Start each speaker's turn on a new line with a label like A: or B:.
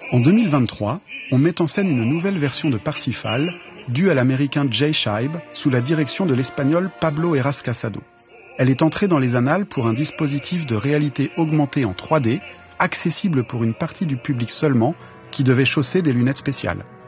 A: En 2023, on met en scène une nouvelle version de Parsifal, due à l'américain Jay Scheib, sous la direction de l'espagnol Pablo Heras Casado. Elle est entrée dans les annales pour un dispositif de réalité augmentée en 3D, accessible pour une partie du public seulement, qui devait chausser des lunettes spéciales.